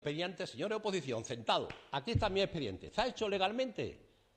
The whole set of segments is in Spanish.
Expediente, señores de oposición, sentado. Aquí está mi expediente. ¿Está hecho legalmente?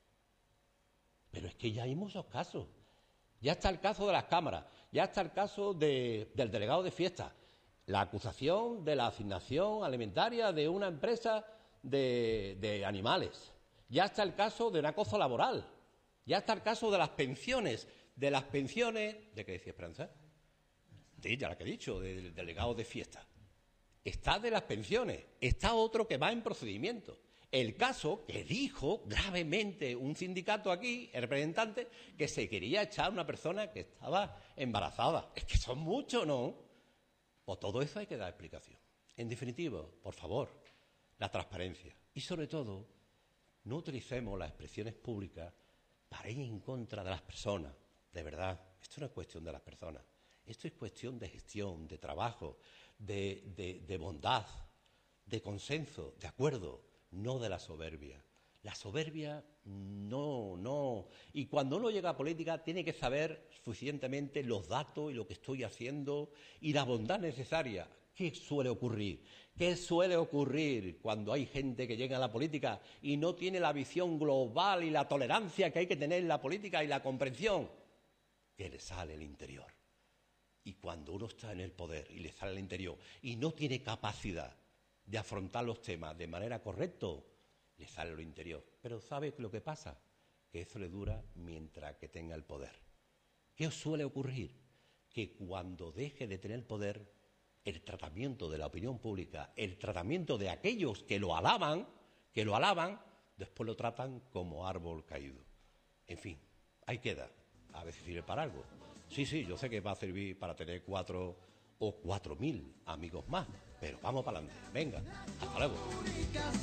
Pero es que ya hay muchos casos. Ya está el caso de las cámaras, ya está el caso del delegado de fiestas, la acusación de la asignación alimentaria de una empresa de animales, ya está el caso de un acoso laboral, ya está el caso de las pensiones, ¿de qué decía Esperanza? Sí, ya la que he dicho, del delegado de fiestas. Está de las pensiones, está otro que va en procedimiento. El caso que dijo gravemente un sindicato aquí, el representante, que se quería echar a una persona que estaba embarazada. Es que son muchos, ¿no? Por todo eso hay que dar explicación. En definitiva, por favor, la transparencia. Y sobre todo, no utilicemos las expresiones públicas para ir en contra de las personas. De verdad, esto no es cuestión de las personas. Esto es cuestión de gestión, de trabajo, de bondad, de consenso, de acuerdo, no de la soberbia. La soberbia no. Y cuando uno llega a política tiene que saber suficientemente los datos y lo que estoy haciendo y la bondad necesaria. ¿Qué suele ocurrir? ¿Qué suele ocurrir cuando hay gente que llega a la política y no tiene la visión global y la tolerancia que hay que tener en la política y la comprensión? Que le sale el interior. Y cuando uno está en el poder y le sale el interior y no tiene capacidad de afrontar los temas de manera correcta, le sale lo interior. Pero ¿sabe lo que pasa? Que eso le dura mientras que tenga el poder. ¿Qué os suele ocurrir? Que cuando deje de tener poder, el tratamiento de la opinión pública, el tratamiento de aquellos que lo alaban, después lo tratan como árbol caído. En fin, ahí queda. A ver si sirve para algo. Sí, yo sé que va a servir para tener 4 o 4.000 amigos más, pero vamos para adelante. Venga, hasta luego.